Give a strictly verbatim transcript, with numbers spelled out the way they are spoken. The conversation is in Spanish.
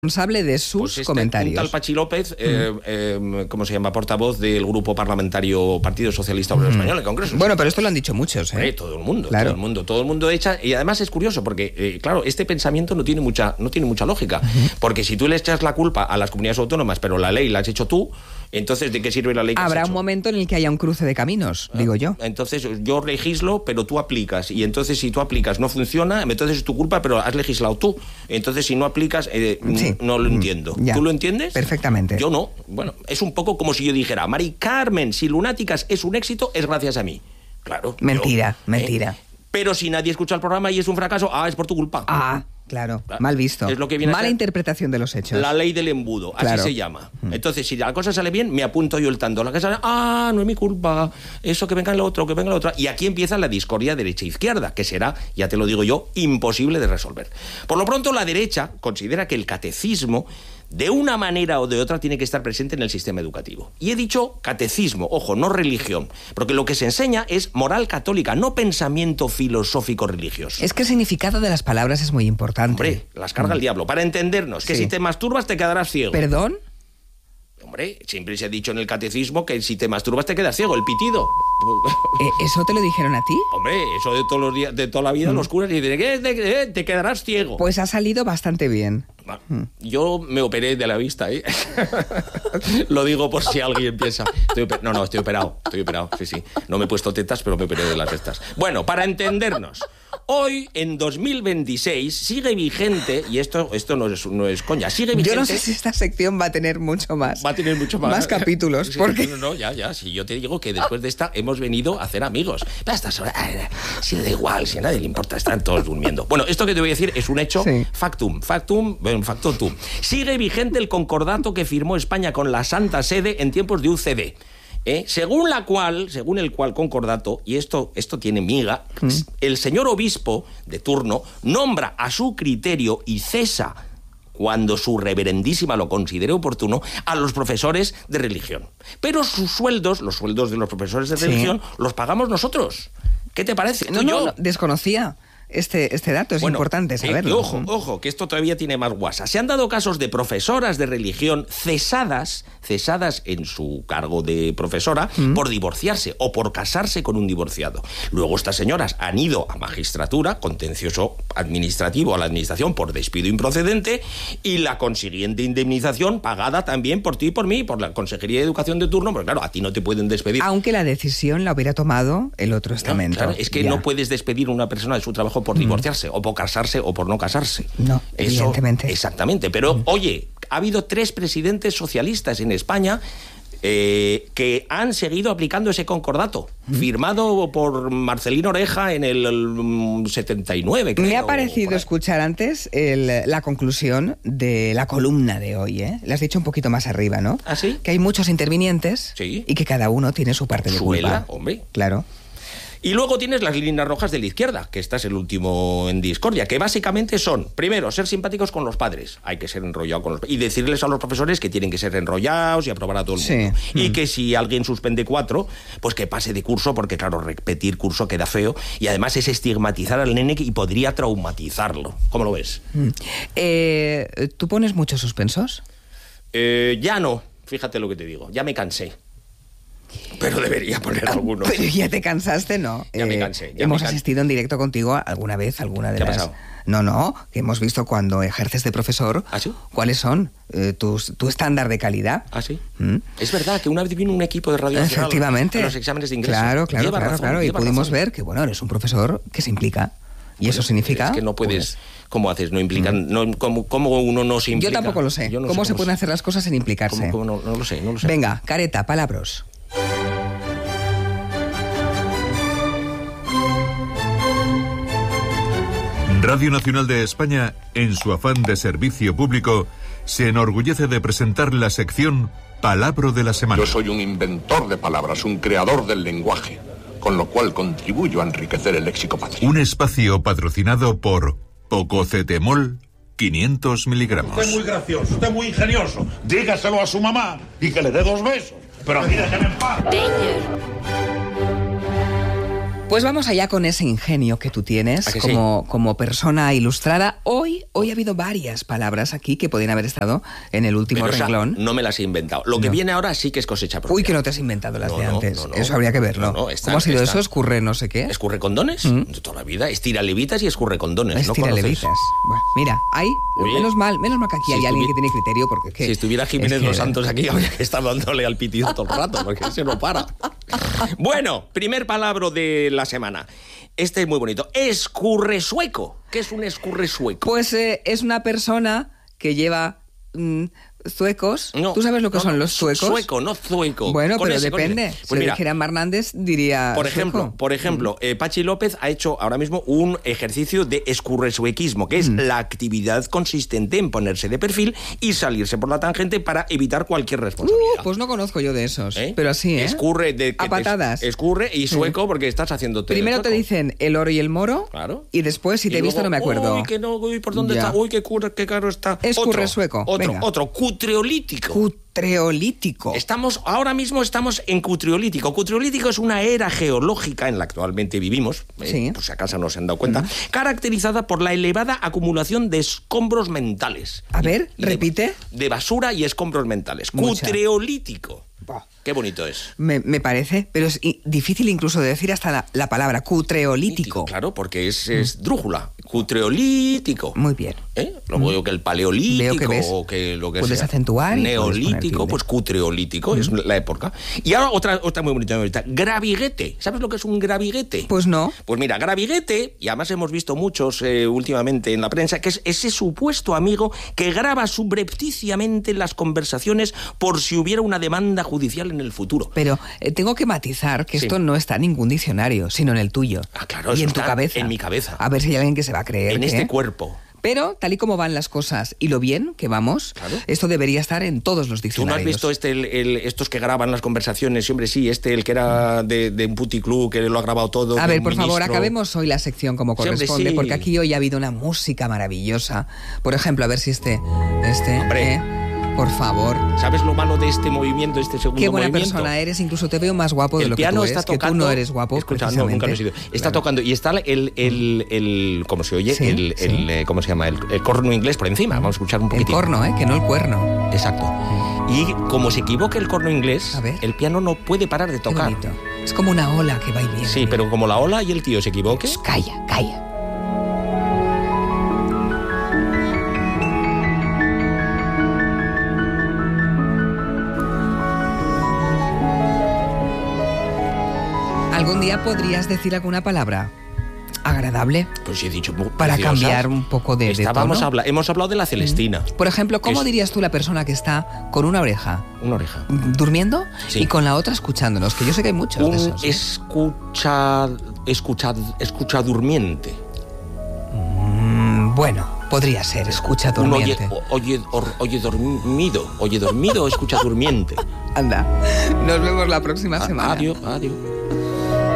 responsable de sus pues este, comentarios. Un tal Pachi López, eh, eh, ¿cómo se llama? Portavoz del grupo parlamentario Partido Socialista Obrero mm. Español en el Congreso. Bueno, pero esto lo han dicho muchos, ¿eh? Hombre, todo el mundo, claro. todo el mundo, todo el mundo echa. Y además es curioso porque, eh, claro, este pensamiento no tiene mucha, no tiene mucha lógica. Uh-huh. Porque si tú le echas la culpa a las comunidades autónomas, pero la ley la has hecho tú, entonces ¿de qué sirve la ley que Habrá has hecho? un momento en el que haya un cruce de caminos, ¿Ah? digo yo. Entonces yo legislo, pero tú aplicas. Y entonces si tú aplicas no funciona, entonces es tu culpa, pero has legislado tú. Entonces si no aplicas, eh, sí. no lo entiendo. Ya. ¿Tú lo entiendes? Perfectamente. Yo no. Bueno, es un poco como si yo dijera, Mari Carmen, si Lunáticas es un éxito, es gracias a mí. Claro. Mentira, yo, mentira. ¿eh? Pero si nadie escucha el programa y es un fracaso, ah, es por tu culpa. Ah, claro, claro. Mal visto. Es lo que viene Mala a ser interpretación de los hechos. La ley del embudo, así claro. se llama. Entonces, si la cosa sale bien, me apunto yo el tanto. La que sale, ah, no es mi culpa, eso que venga el otro, que venga el otro. Y aquí empieza la discordia derecha-izquierda, que será, ya te lo digo yo, imposible de resolver. Por lo pronto, la derecha considera que el catecismo, de una manera o de otra, tiene que estar presente en el sistema educativo. Y he dicho catecismo, ojo, no religión, porque lo que se enseña es moral católica, no pensamiento filosófico religioso. Es que el significado de las palabras es muy importante. Hombre, las carga mm. el diablo. Para entendernos, que sí. si te masturbas te quedarás ciego. ¿Perdón? Hombre, siempre se ha dicho en el catecismo que si te masturbas te quedas ciego, el pitido. ¿E- ¿Eso te lo dijeron a ti? Hombre, eso de todos los días, de toda la vida mm. los curas dicen que te, te quedarás ciego. Pues ha salido bastante bien. Bueno, yo me operé de la vista, ¿eh? Lo digo por si alguien piensa. Estoy oper... No, no, estoy operado, estoy operado, sí, sí. No me he puesto tetas, pero me operé de las tetas. Bueno, para entendernos, hoy, en dos mil veintiséis, sigue vigente, y esto, esto no, es, no es coña, sigue vigente... Yo no sé si esta sección va a tener mucho más. Va a tener mucho más. Más capítulos, sí, porque... No, no, ya, ya, si yo te digo que después de esta hemos venido a hacer amigos. A estas horas, si da igual, si a nadie le importa, están todos durmiendo. Bueno, esto que te voy a decir es un hecho, sí. factum, factum, bueno, factotum. Sigue vigente el concordato que firmó España con la Santa Sede en tiempos de U C D. ¿Eh? Según la cual, según el cual concordato, y esto, esto tiene miga, mm. el señor obispo de turno nombra a su criterio y cesa, cuando su reverendísima lo considere oportuno, a los profesores de religión. Pero sus sueldos, los sueldos de los profesores de sí. religión, los pagamos nosotros. ¿Qué te parece? No, no, no, desconocía. Este, este dato es bueno, importante saberlo. Eh, ojo, ojo, que esto todavía tiene más guasa. Se han dado casos de profesoras de religión cesadas, cesadas en su cargo de profesora, ¿Mm? por divorciarse o por casarse con un divorciado. Luego estas señoras han ido a magistratura, contencioso administrativo a la administración por despido improcedente, y la consiguiente indemnización pagada también por ti y por mí, por la Consejería de Educación de turno, porque claro, a ti no te pueden despedir. Aunque la decisión la hubiera tomado el otro estamento. No, claro, es que ya. no puedes despedir a una persona de su trabajo por divorciarse, mm. o por casarse, o por no casarse. No, Eso, evidentemente. Exactamente, pero mm. oye, ha habido tres presidentes socialistas en España eh, que han seguido aplicando ese concordato, mm. firmado por Marcelino Oreja en el, el setenta y nueve, creo. Me ha parecido escuchar antes el, la conclusión de la columna de hoy, ¿eh? Le has dicho un poquito más arriba, ¿no? ¿Ah, sí? Que hay muchos intervinientes sí. y que cada uno tiene su parte de Suela, culpa. hombre. Claro. Y luego tienes las líneas rojas de la izquierda, que este es el último en discordia, que básicamente son, primero, ser simpáticos con los padres. Hay que ser enrollado con los padres. Y decirles a los profesores que tienen que ser enrollados y aprobar a todo el sí. mundo. Y mm. que si alguien suspende cuatro, pues que pase de curso, porque claro, repetir curso queda feo. Y además es estigmatizar al nene y podría traumatizarlo. ¿Cómo lo ves? Mm. Eh, ¿Tú pones muchos suspensos? Eh, ya no, fíjate lo que te digo, ya me cansé. Pero debería poner alguno. Pero ya te cansaste, ¿no? Ya eh, me cansé. Ya hemos me can... asistido en directo contigo alguna vez, alguna de ¿Qué las... ha pasado? No, no, que hemos visto cuando ejerces de profesor. ¿Ah, sí? ¿Cuáles son eh, tus, tu estándar de calidad? ¿Ah, sí? ¿Mm? Es verdad que una vez vino un equipo de Radio Nacional Efectivamente. a los exámenes de ingreso. Claro, claro, lleva claro, razón, claro. Y pudimos razón. ver que, bueno, eres un profesor que se implica. Y pues eso significa... Es que no puedes... Pues, ¿Cómo haces? No implican... No, ¿cómo, ¿Cómo uno no se implica? Yo tampoco lo sé. Yo no ¿Cómo sé se cómo pueden se... hacer las cosas sin implicarse? ¿Cómo, cómo no, no lo sé, no lo sé. Venga, careta, palabras. Radio Nacional de España, en su afán de servicio público, se enorgullece de presentar la sección Palabra de la Semana. Yo soy un inventor de palabras, un creador del lenguaje, con lo cual contribuyo a enriquecer el léxico patrio. Un espacio patrocinado por Pococetemol quinientos miligramos. Usted es muy gracioso, usted es muy ingenioso. Dígaselo a su mamá y que le dé dos besos. Pero a mí déjeme en paz. Pues vamos allá con ese ingenio que tú tienes ¿A que como, sí? como persona ilustrada. Hoy, hoy ha habido varias palabras aquí que podrían haber estado en el último Pero esa renglón. no me las he inventado. Lo que No. viene ahora sí que es cosecha propia. Uy, que no te has inventado las No, de no, antes. no, no. Eso habría que verlo. No, no, está- ¿Cómo ha sido está. eso? Escurre no sé qué. ¿Escurre condones? Mm. De toda la vida. Estira levitas y escurre condones. ¿No Estira conoces? levitas. Bueno, mira, ahí, Oye, menos mal, menos mal que aquí si hay alguien estuvi- que tiene criterio, porque es que... Si estuviera Jiménez es que- Los Santos aquí, habría que estar dándole al pitido todo el rato, porque ese no para. Bueno, primer palabra de la semana. Este es muy bonito. Escurresueco. ¿Qué es un escurresueco? Pues eh, es una persona que lleva mm, zuecos. No, ¿Tú sabes lo que no, son no, los zuecos? Sueco, no zueco. Bueno, Con pero ese, con depende. ese. Si Pues lo mira, dijera Hernández, diría por ejemplo, sueco. por ejemplo, eh, Pachi López ha hecho ahora mismo un ejercicio de escurresuequismo, que es Mm. la actividad consistente en ponerse de perfil y salirse por la tangente para evitar cualquier responsabilidad. Uh, pues no conozco yo de esos. ¿Eh? Pero así, ¿eh? Escurre de que A te- patadas. escurre y sueco porque estás haciéndote. Primero de te sueco. dicen el oro y el moro. Claro. Y después, si te Y he visto, luego, no me acuerdo. Uy, que no, uy, ¿por dónde Ya. está? Uy, qué, cura, qué caro está. Escurresueco, Otro, otro, venga. otro, cutreolítico. Cutreolítico. Estamos, ahora mismo estamos en cutriolítico. Cutriolítico es una era geológica en la que actualmente vivimos, eh, Sí. por si acaso no se han dado cuenta, caracterizada por la elevada acumulación de escombros mentales. A ver, Y de- repite. De, basura y escombros mentales. Mucha. Cutreolítico. Buah. Qué bonito es. Me, me parece, pero es i- difícil incluso de decir hasta la, la palabra cutreolítico. Claro, porque es, es drújula. Cutreolítico. Muy bien. ¿Eh? Luego veo que el paleolítico Veo que ves. o que lo que Puedes sea. acentuar y puedes poner Neolítico, tilde. pues cutreolítico, es la época. Y ahora otra, otra muy bonita, muy bonita. Graviguete. ¿Sabes lo que es un graviguete? Pues no. Pues mira, graviguete, y además hemos visto muchos eh, últimamente en la prensa, que es ese supuesto amigo que graba subrepticiamente las conversaciones por si hubiera una demanda judicial en el futuro. Pero eh, tengo que matizar que Sí. esto no está en ningún diccionario, sino en el tuyo. Ah, claro, y eso en tu está cabeza. en mi cabeza. A ver si hay alguien que se va a creer. En que- este cuerpo. Pero, tal y como van las cosas y lo bien que vamos, Claro. esto debería estar en todos los ¿Tú no diccionarios. has visto este, el, el- estos que graban las conversaciones? Sí, hombre, sí, este, el que era de, de un puticlub, que lo ha grabado todo. A de ver, un por favor, ministro. acabemos hoy la sección como Sí, hombre, corresponde, sí. porque aquí hoy ha habido una música maravillosa. Por ejemplo, a ver si este... este Hombre. ¿eh? Por favor. ¿Sabes lo malo de este movimiento, este segundo Qué buena movimiento? persona eres, incluso te veo más guapo de El lo que piano tú está eres, que tocando. tú no eres guapo, Escucha, no, nunca lo he sido. precisamente. Está Claro. tocando y está el, el, el, ¿cómo se oye? Sí, el, sí. el, eh, ¿cómo se llama? El, el corno inglés por encima. Vamos a escuchar un El poquitín. corno, ¿eh? Que no el cuerno. Exacto. Y como se equivoque el corno inglés, A ver. el piano no puede parar de Qué tocar. bonito. Es como una ola que va y viene. Sí, pero como la ola y el tío se equivoque, Shh, Calla, calla. ¿Algún día podrías decir alguna palabra agradable pues sí he dicho mu- para preciosas. cambiar un poco de, de Estábamos tono? habla- hemos hablado de la Celestina. Por ejemplo, ¿cómo Es- dirías tú la persona que está con una oreja Una oreja. durmiendo Sí. y con la otra escuchándonos? Que yo sé que hay muchos de Un esos. ¿eh? escucha, escucha, escucha durmiente. Mm, bueno, podría ser, escucha Un oye, durmiente. o- oye, or- oye dormido. Oye dormido o escucha durmiente. Anda, nos vemos la próxima A- semana. Adiós, adiós.